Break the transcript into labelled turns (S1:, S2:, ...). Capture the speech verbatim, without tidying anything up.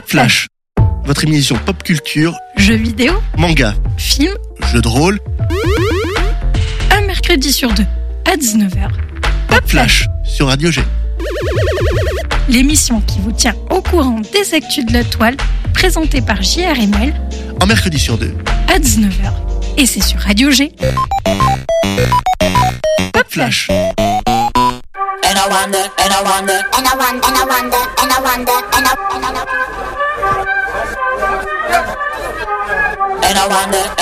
S1: Flash, votre émission pop culture,
S2: Jeux vidéo,
S1: manga,
S2: films,
S1: jeux de rôle,
S2: un mercredi sur deux, à dix-neuf heures.
S1: Pop Flash sur Radio G.
S2: L'émission qui vous tient au courant des actus de la toile, présentée par J R M L,
S1: Un mercredi sur deux,
S2: à dix-neuf heures. Et c'est sur Radio G.
S1: Pop Flash.
S3: And I wonder, and I wonder, and I wonder, and I wonder, and I wonder, and I, and I, and I wonder.